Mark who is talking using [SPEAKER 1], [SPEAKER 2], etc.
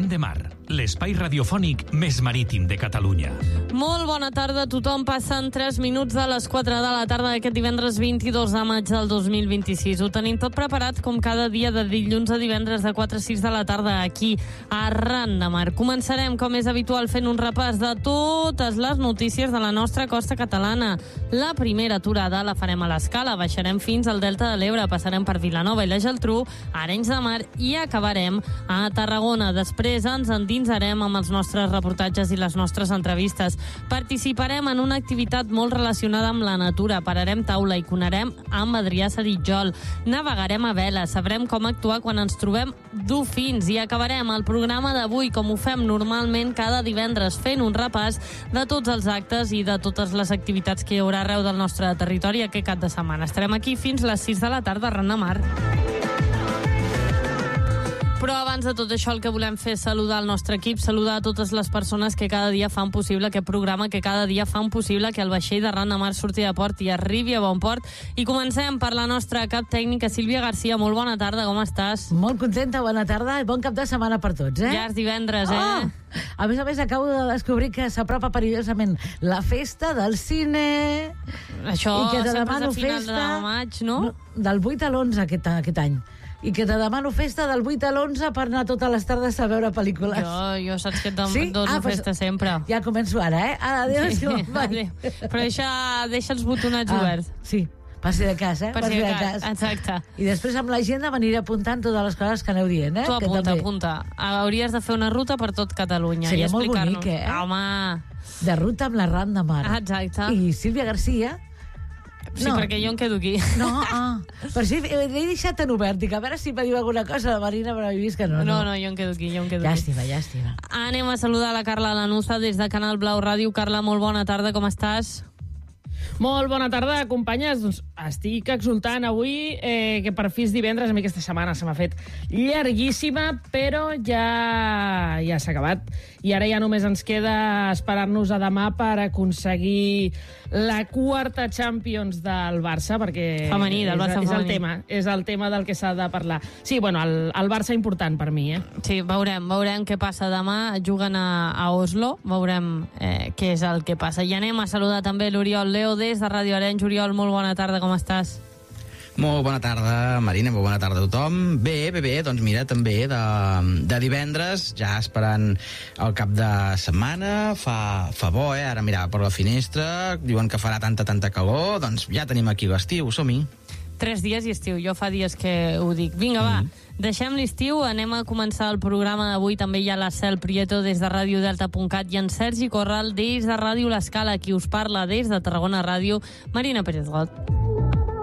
[SPEAKER 1] Rand de Mar, l'espai radiofònic més marítim de Catalunya.
[SPEAKER 2] Molt bona tarda a tothom. Passen 3 minuts de les 4 de la tarda d'aquest divendres 22 de maig del 2026. Ho tenim tot preparat com cada dia de dilluns a divendres de 4 a 6 de la tarda aquí a Rand de Mar. Començarem, com és habitual, fent un repàs de totes les notícies de la nostra costa catalana. La primera aturada la farem a l'Escala, baixarem fins al Delta de l'Ebre, passarem per Vilanova i la Geltrú, Arenys de Mar i acabarem a Tarragona. Després ens endinsarem amb els nostres reportatges i les nostres entrevistes. Participarem en una activitat molt relacionada amb la natura. Pararem taula i conarem amb Adrià Saritjol. Navegarem a vela, sabrem com actuar quan ens trobem dofins i acabarem el programa d'avui, com ho fem normalment cada divendres, fent un repàs de tots els actes i de totes les activitats que hi haurà arreu del nostre territori aquest cap de setmana. Estarem aquí fins les 6 de la tarda a Rand de Mar. Però abans de tot això el que volem fer és saludar el nostre equip, saludar a totes les persones que cada dia fan possible aquest programa, que cada dia fan possible que el vaixell de Rand de Mar surti de port i arribi a bon port. I comencem per la nostra cap tècnica, Sílvia Garcia. Molt bona tarda, com estàs?
[SPEAKER 3] Molt contenta, bona tarda i bon cap de setmana per tots,
[SPEAKER 2] Ja és divendres,
[SPEAKER 3] A més a més, acabo de descobrir que s'apropa perillosament la festa del cine.
[SPEAKER 2] Això
[SPEAKER 3] I que te
[SPEAKER 2] sempre és
[SPEAKER 3] demano
[SPEAKER 2] a final
[SPEAKER 3] festa
[SPEAKER 2] de maig, no?
[SPEAKER 3] Del 8 a l'11 aquest any. I que te demano festa del 8 a l'11 per anar totes les tardes a veure pel·lícules.
[SPEAKER 2] Jo saps que et dono festa sempre.
[SPEAKER 3] Ja començo ara, Adéu.
[SPEAKER 2] Sí, però deixa els botonats oberts.
[SPEAKER 3] Sí, passi de cas,
[SPEAKER 2] Per si de cas, exacte.
[SPEAKER 3] I després amb l'agenda m'aniré apuntant totes les coses que aneu dient,
[SPEAKER 2] Tu apunta. Hauries de fer una ruta per tot Catalunya.
[SPEAKER 3] Seria
[SPEAKER 2] i
[SPEAKER 3] molt
[SPEAKER 2] explicar-nos.
[SPEAKER 3] bonic,
[SPEAKER 2] Home!
[SPEAKER 3] De ruta amb la Rand de Mar.
[SPEAKER 2] Exacte.
[SPEAKER 3] I Sílvia Garcia...
[SPEAKER 2] Sí, perquè jo em quedo aquí.
[SPEAKER 3] No, per si l'he deixat en obert. Dic, a veure si me diu alguna cosa la Marina, però he vist que no.
[SPEAKER 2] No, jo em quedo aquí,
[SPEAKER 3] Llàstima.
[SPEAKER 2] Anem a saludar la Carla Lanuza des de Canal Blau Ràdio. Carla, molt bona tarda, com estàs?
[SPEAKER 4] Molt bona tarda, companyes. Doncs estic exultant avui que per fi és divendres. A mi aquesta setmana se m'ha fet llarguíssima, però ja s'ha acabat. I ara ja només ens queda esperar-nos a demà per aconseguir la quarta Champions del Barça, perquè
[SPEAKER 2] Femení, del Barça femení.
[SPEAKER 4] És el tema del que s'ha de parlar. Sí, bueno, el Barça important per mi,
[SPEAKER 2] Sí, veurem què passa demà. Juguen a Oslo, veurem què és el que passa. I anem a saludar també l'Oriol Leo des de Ràdio Arenys. Oriol, molt bona tarda, com estàs?
[SPEAKER 5] Molt bona tarda, Marina, molt bona tarda a tothom. Bé, doncs mira, també de divendres, ja esperant el cap de setmana, fa bo, ara mirava per la finestra, diuen que farà tanta calor, doncs ja tenim aquí l'estiu, som-hi.
[SPEAKER 2] 3 dies i estiu, jo fa dies que ho dic. Vinga, va, deixem l'estiu, anem a començar el programa d'avui. També hi ha la Cel Prieto des de radiodelta.cat i en Sergi Corral des de Ràdio L'Escala, qui us parla des de Tarragona Ràdio, Marina Pérez Got.